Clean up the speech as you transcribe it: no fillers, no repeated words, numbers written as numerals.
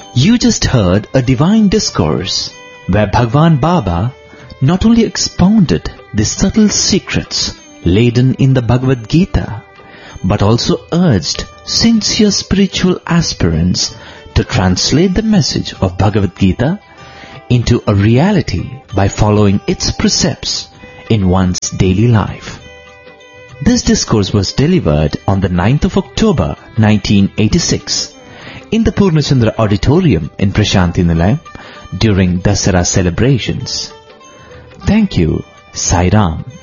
You just heard a divine discourse where Bhagwan Baba not only expounded the subtle secrets laden in the Bhagavad Gita, but also urged sincere spiritual aspirants to translate the message of Bhagavad Gita into a reality by following its precepts in one's daily life. This discourse was delivered on the 9th of October 1986 in the Purnachandra Auditorium in Prashanti Nilayam during Dasara celebrations. Thank you. Sai Ram.